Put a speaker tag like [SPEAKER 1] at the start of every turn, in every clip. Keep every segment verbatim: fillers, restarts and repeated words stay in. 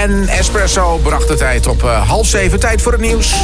[SPEAKER 1] en Espresso bracht de tijd op uh, half zeven. Tijd voor het nieuws.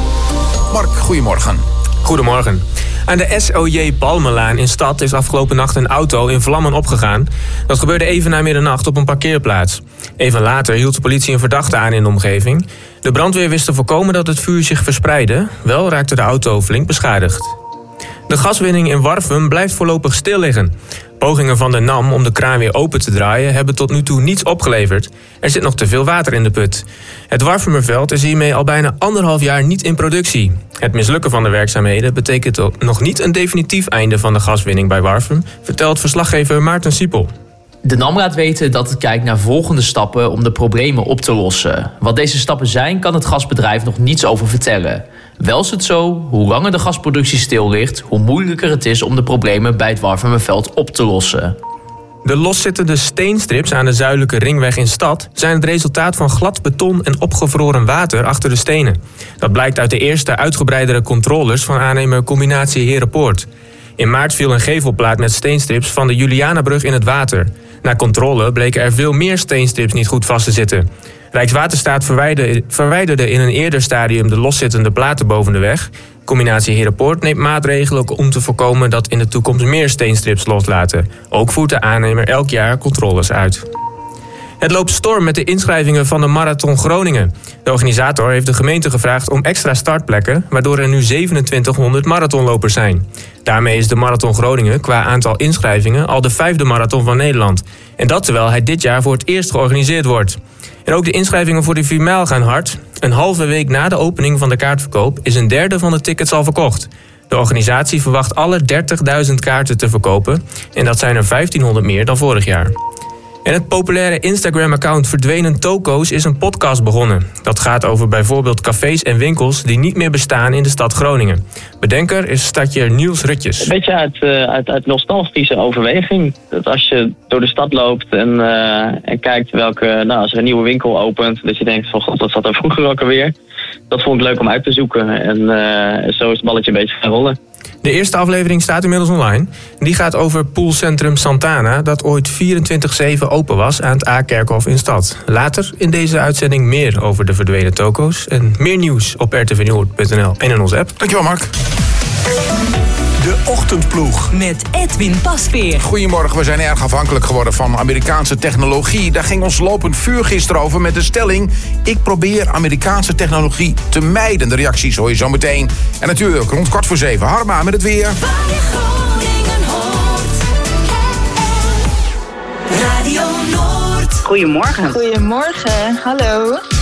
[SPEAKER 1] Mark, goedemorgen.
[SPEAKER 2] Goedemorgen. Aan de S O J Palmenlaan in Stad is afgelopen nacht een auto in vlammen opgegaan. Dat gebeurde even na middernacht op een parkeerplaats. Even later hield de politie een verdachte aan in de omgeving. De brandweer wist te voorkomen dat het vuur zich verspreidde. Wel raakte de auto flink beschadigd. De gaswinning in Warffum blijft voorlopig stil liggen. Pogingen van de NAM om de kraan weer open te draaien hebben tot nu toe niets opgeleverd. Er zit nog te veel water in de put. Het Warffumerveld is hiermee al bijna anderhalf jaar niet in productie. Het mislukken van de werkzaamheden betekent nog niet een definitief einde van de gaswinning bij Warffum, vertelt verslaggever Maarten Siepel.
[SPEAKER 3] De NAM laat weten dat het kijkt naar volgende stappen om de problemen op te lossen. Wat deze stappen zijn, kan het gasbedrijf nog niets over vertellen. Wel is het zo, hoe langer de gasproductie stil ligt, hoe moeilijker het is om de problemen bij het Warffumerveld op te lossen.
[SPEAKER 2] De loszittende steenstrips aan de zuidelijke ringweg in Stad zijn het resultaat van glad beton en opgevroren water achter de stenen. Dat blijkt uit de eerste uitgebreidere controles van aannemer Combinatie Herenpoort. In maart viel een gevelplaat met steenstrips van de Julianabrug in het water. Na controle bleken er veel meer steenstrips niet goed vast te zitten. Rijkswaterstaat verwijderde in een eerder stadium de loszittende platen boven de weg. Combinatie Herenpoort neemt maatregelen om te voorkomen dat in de toekomst meer steenstrips loslaten. Ook voert de aannemer elk jaar controles uit. Het loopt storm met de inschrijvingen van de Marathon Groningen. De organisator heeft de gemeente gevraagd om extra startplekken, waardoor er nu zevenentwintighonderd marathonlopers zijn. Daarmee is de Marathon Groningen qua aantal inschrijvingen al de vijfde marathon van Nederland. En dat terwijl hij dit jaar voor het eerst georganiseerd wordt. En ook de inschrijvingen voor de vier mijl gaan hard. Een halve week na de opening van de kaartverkoop is een derde van de tickets al verkocht. De organisatie verwacht alle dertigduizend kaarten te verkopen. En dat zijn er vijftienhonderd meer dan vorig jaar. En het populaire Instagram-account Verdwenen Toko's is een podcast begonnen. Dat gaat over bijvoorbeeld cafés en winkels die niet meer bestaan in de stad Groningen. Bedenker is stadje Niels Rutjes.
[SPEAKER 4] Een beetje uit, uh, uit, uit nostalgische overweging. Dat als je door de stad loopt en, uh, en kijkt welke, nou, als er een nieuwe winkel opent, dat je denkt van god, wat zat er vroeger ook alweer. Dat vond ik leuk om uit te zoeken en uh, zo is het balletje een beetje gaan rollen.
[SPEAKER 2] De eerste aflevering staat inmiddels online. Die gaat over poolcentrum Santana, dat ooit vierentwintig zeven open was aan het A-kerkhof in Stad. Later in deze uitzending meer over de verdwenen toko's en meer nieuws op r t v noord punt n l en in onze app.
[SPEAKER 1] Dankjewel, Mark. De Ochtendploeg.
[SPEAKER 5] Met Edwin Pasveer.
[SPEAKER 1] Goedemorgen, we zijn erg afhankelijk geworden van Amerikaanse technologie. Daar ging ons lopend vuur gisteren over met de stelling: ik probeer Amerikaanse technologie te mijden. De reacties hoor je zo meteen. En natuurlijk rond kwart voor zeven. Harma met het weer.
[SPEAKER 5] Radio Noord.
[SPEAKER 6] Goedemorgen.
[SPEAKER 7] Goedemorgen, hallo.